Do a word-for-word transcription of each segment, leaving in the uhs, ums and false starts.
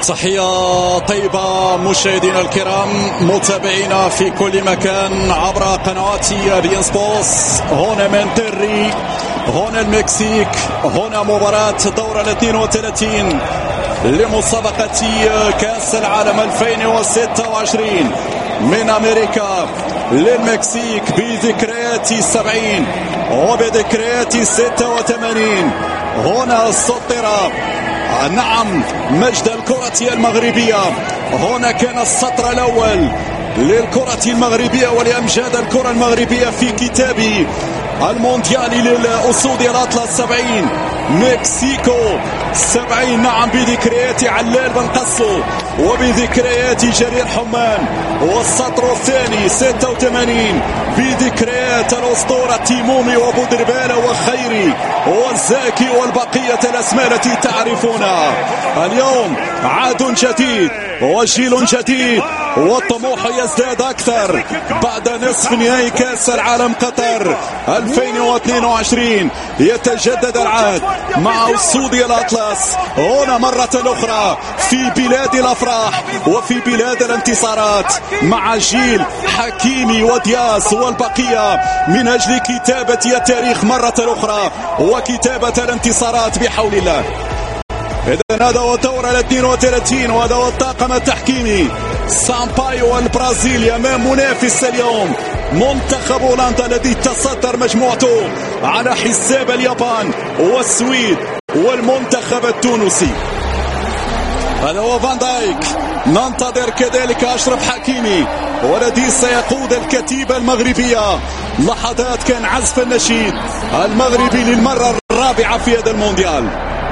تحية طيبة مشاهدينا الكرام متابعينا في كل مكان عبر قنوات بي ان سبورتس. هنا من تيري، هنا المكسيك، هنا مباراة الدورة الاثنين وثلاثين لمسابقة كأس العالم ألفين وستة وعشرين من أمريكا للمكسيك بذكريات السبعين وبذكريات ستة وثمانين. هنا سطر نعم مجد الكرة المغربية، هنا كان السطر الأول للكرة المغربية ولأمجاد الكرة المغربية في كتاب المونديالي للأسود الأطلس سبعين، مكسيكو سبعين. نعم بذكريات علال بن قصو وبذكريات جرير حمان. والسطر الثاني ستة وثمانين بذكريات الأسطورة تيمومي وبودربالة وخيري والزاكي والبقية الأسماء التي تعرفونها. اليوم عهد جديد وجيل جديد والطموح يزداد أكثر بعد نصف نهائي كأس العالم قطر ألفين واثنين وعشرين. يتجدد العهد مع أسودي الأطلس هنا مرة أخرى في بلاد الأفراح وفي بلاد الانتصارات مع جيل حكيمي ودياس والبقية من أجل كتابة التاريخ مرة أخرى وكتابة الانتصارات بحول الله. إذن هذا هو الدورة الاثنين وثلاثين وهذا هو الطاقم التحكيمي. سامبايو البرازيلي أمام منافس اليوم منتخب هولندا الذي تصدر مجموعته على حساب اليابان والسويد والمنتخب التونسي. هذا هو فان دايك، ننتظر كذلك أشرف حكيمي والذي سيقود الكتيبة المغربية. لحظات كان عزف النشيد المغربي للمرة الرابعة في هذا المونديال.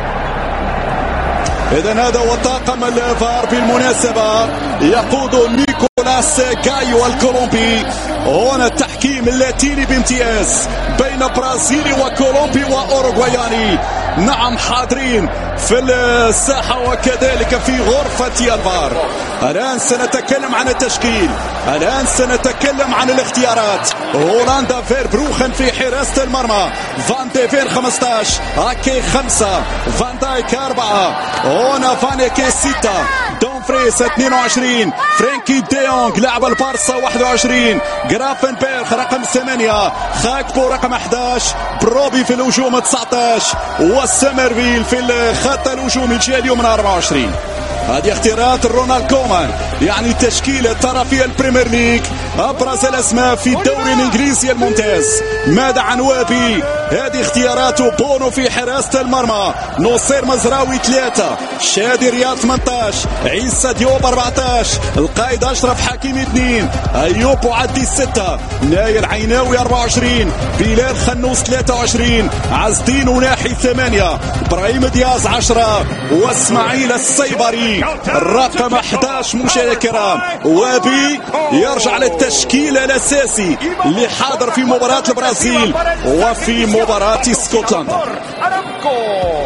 إذن هذا هو طاقم الفار بالمناسبة يقود نيكولاس جايو الكولومبي. هنا التحكيم اللاتيني بامتياز بين برازيلي وكولومبي وأوروغواياني. نعم حاضرين في الساحة وكذلك في غرفة الفار. الآن سنتكلم عن التشكيل، الآن سنتكلم عن الاختيارات. هولندا فيربروخن في حراسة المرمى، فان ديفين خمسة عشر، هاكي خمسة، فان دايك أربعة، هنا فانيكي ستة، دومفريس اثنين وعشرين، فرانكي ديونغ لاعب البارسا واحد وعشرين، غرافنبرغ رقم ثمانية، خاكبو رقم أحد عشر، بروبي في الهجوم تسعة عشر والسمرفيل في الخط الهجومي جاء اليوم من أربعة وعشرين. هذه اختيارات رونالد كومان، يعني تشكيلة ترى في البريمير ليج أبرز الأسماء في الدوري الإنجليزي الممتاز. ماذا عن وابي؟ هذه اختياراته. بونو في حراسة المرمى، نصير مزراوي ثلاثة، شادي رياض ثمانية عشر، عيسى ديوب أربعة عشر، القائد أشرف حكيمي اثنين، أيوب وعدي ستة، نايل عيناوي أربعة وعشرين، بلال خنوس ثلاثة وعشرين، عزدين وناحي ثمانية، إبراهيم دياز عشرة واسماعيل السيبري الرقم أحد عشر. مشاهدينا الكرام وابي يرجع للتشكيل الأساسي اللي حاضر في مباراة البرازيل وفي مباراة اسكتلندا.